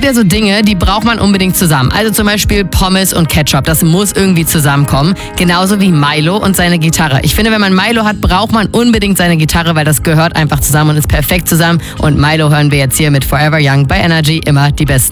gibt ja so Dinge, die braucht man unbedingt zusammen. Also zum Beispiel Pommes und Ketchup. Das muss irgendwie zusammenkommen. Genauso wie Milo und seine Gitarre. Ich finde, wenn man Milo hat, braucht man unbedingt seine Gitarre, weil das gehört einfach zusammen und ist perfekt zusammen. Und Milo hören wir jetzt hier mit Forever Young bei Energy. Immer die besten